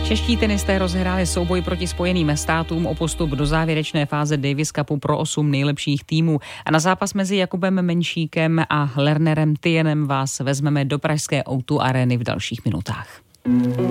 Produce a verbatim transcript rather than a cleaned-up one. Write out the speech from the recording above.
Čeští tenisté rozhráli souboj proti Spojeným státům o postup do závěrečné fáze Davis Cupu pro osm nejlepších týmů. A na zápas mezi Jakubem Menšíkem a Lernerem Tienem vás vezmeme do pražské ó dvě arény v dalších minutách.